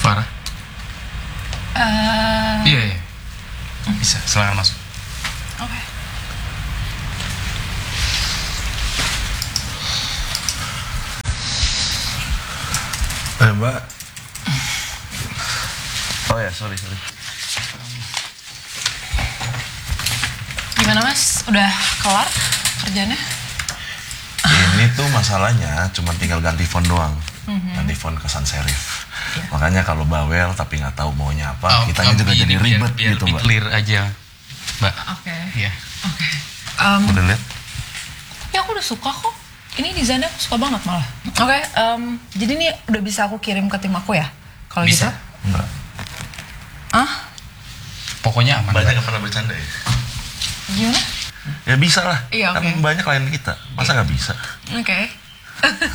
Farah? Eh, Iya, iya. Bisa, silakan masuk. Oke. Mbak. Oh ya, sorry. Gimana Mas? Udah kelar kerjanya? Ini tuh masalahnya cuma tinggal ganti font doang. Ganti font ke sans serif. Makanya kalau bawel tapi nggak tahu maunya apa, kitanya juga jadi ribet biar gitu, lebih Mbak. clear aja, Mbak. Oke. Iya. Oke. Udah lihat? Tapi aku udah suka kok. Ini desainnya aku suka banget malah. Oke. Jadi ini udah bisa aku kirim ke tim aku ya? Kalau gitu? Bisa. Enggak. Pokoknya aman. Banyak Mbak. yang pernah bercanda ya? Gimana? Ya bisa lah. Iya, Kan oke. banyak klien kita. Masa nggak bisa? Oke.